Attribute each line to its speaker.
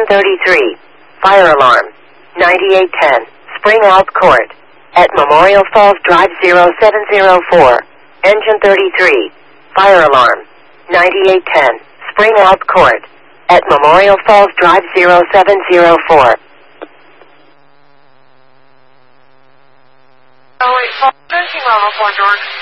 Speaker 1: 33. Fire alarm. 9810. Spring Out Court. At Memorial Falls Drive 0704. Engine 33. Fire alarm. 9810. Spring Out Court. At Memorial Falls Drive 0704.
Speaker 2: Oh, wait, finishing level 4, George.